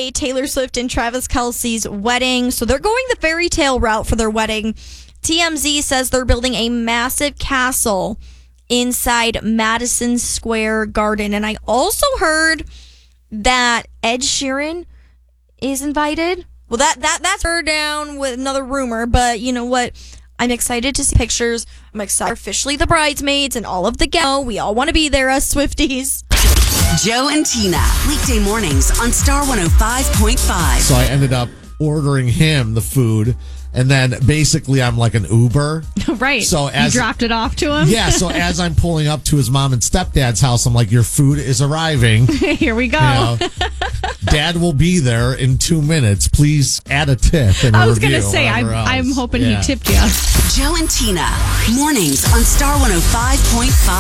celebrate Taylor Swift and Travis Kelce's wedding. So they're going the fairy tale route for their wedding. TMZ says they're building a massive castle inside Madison Square Garden. And I also heard that Ed Sheeran is invited. Well, that's her down with another rumor, but you know what? I'm excited to see pictures. I'm excited. Officially the bridesmaids and all of the we all want to be there as Swifties. Joe and Tina, weekday mornings on Star 105.5. So I ended up ordering him the food, and then basically I'm like an Uber. Right. So you dropped it off to him? Yeah, so as I'm pulling up to his mom and stepdad's house, I'm like, your food is arriving. Here we go. You know, Dad will be there in 2 minutes. Please add a tip. And I was going to say, I'm hoping he tipped you. Joe and Tina, mornings on Star 105.5.